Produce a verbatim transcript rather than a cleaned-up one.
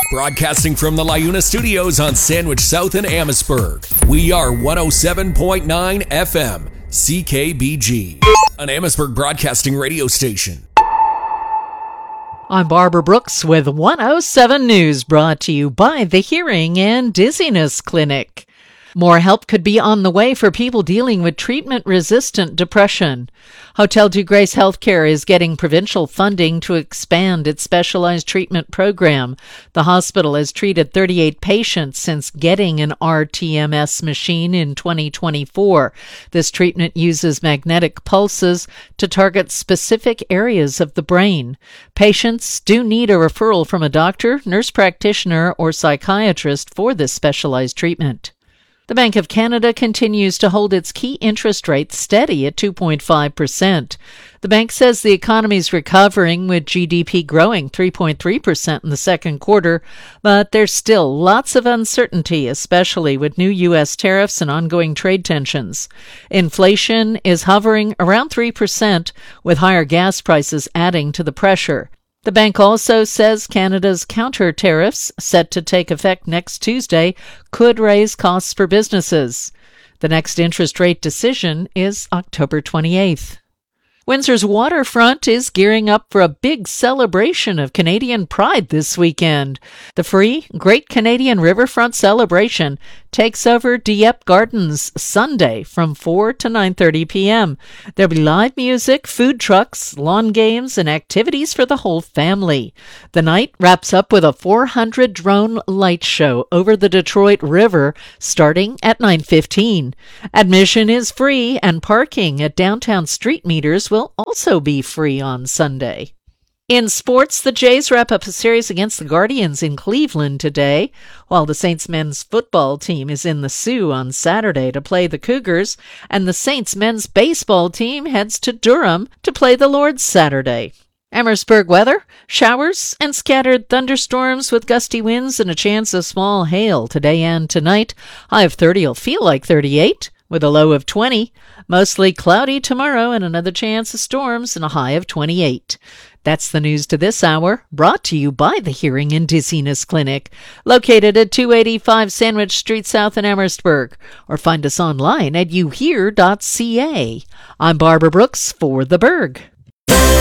Broadcasting from the LiUNA Studios on Sandwich South in Amherstburg. We are one oh seven point nine F M, C K B G, an Amherstburg broadcasting radio station. I'm Barbara Brooks with one oh seven News, brought to you by the Hearing and Dizziness Clinic. More help could be on the way for people dealing with treatment-resistant depression. Hotel Dieu Grace Healthcare is getting provincial funding to expand its specialized treatment program. The hospital has treated thirty-eight patients since getting an R T M S machine in twenty twenty-four. This treatment uses magnetic pulses to target specific areas of the brain. Patients do need a referral from a doctor, nurse practitioner, or psychiatrist for this specialized treatment. The Bank of Canada continues to hold its key interest rate steady at two point five percent. The bank says the economy is recovering, with G D P growing three point three percent in the second quarter, but there's still lots of uncertainty, especially with new U S tariffs and ongoing trade tensions. Inflation is hovering around three percent, with higher gas prices adding to the pressure. The bank also says Canada's counter tariffs, set to take effect next Tuesday, could raise costs for businesses. The next interest rate decision is October twenty-eighth. Windsor's waterfront is gearing up for a big celebration of Canadian Pride this weekend. The free Great Canadian Riverfront Celebration takes over Dieppe Gardens Sunday from four to nine thirty p.m. There'll be live music, food trucks, lawn games, and activities for the whole family. The night wraps up with a four hundred drone light show over the Detroit River starting at nine fifteen. Admission is free, and parking at downtown street meters will also be free on Sunday. In sports, the Jays wrap up a series against the Guardians in Cleveland today, while the Saints men's football team is in the Sioux on Saturday to play the Cougars, and the Saints men's baseball team heads to Durham to play the Lords Saturday. Amherstburg weather, showers and scattered thunderstorms with gusty winds and a chance of small hail today and tonight. High of thirty will feel like thirty-eight. With a low of twenty, mostly cloudy tomorrow and another chance of storms and a high of twenty-eight. That's the news to this hour, brought to you by the Hearing and Dizziness Clinic, located at two eighty-five Sandwich Street South in Amherstburg, or find us online at you hear dot c a. I'm Barbara Brooks for The Berg.